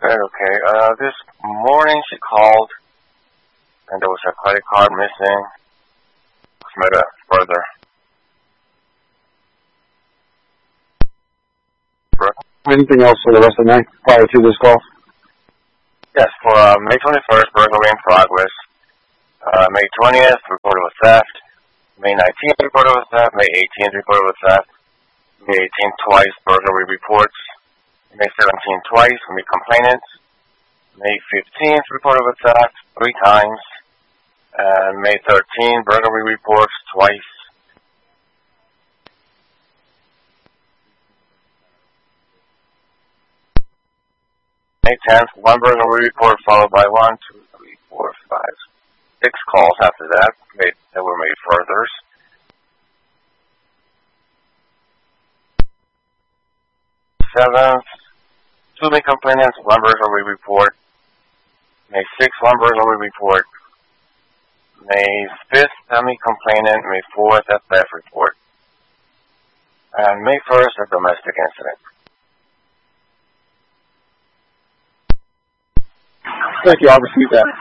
Okay. This morning she called, and there was a credit card missing. Submit it further. Anything else for the rest of the night prior to this call? Yes, for May 21st, burglary in progress. May 20th, reported with theft. May 19th, reported with theft. May 18th, reported with theft. May 18th, twice, burglary reports. May 17th, twice, from the complainants. May 15th, reported with theft, 3 times. And May 13th, burglary reports, twice. May 10th, 1 burglary report followed by 1, 2, 3, 4, 5, 6 calls after that. That were made furthers. Seventh, 2 main complainants, 1 burglary report. May 6th, 1 burglary report. May 5th, a main complainant. May 4th, a theft report. And May 1st, a domestic incident. Thank you. I'll receive that.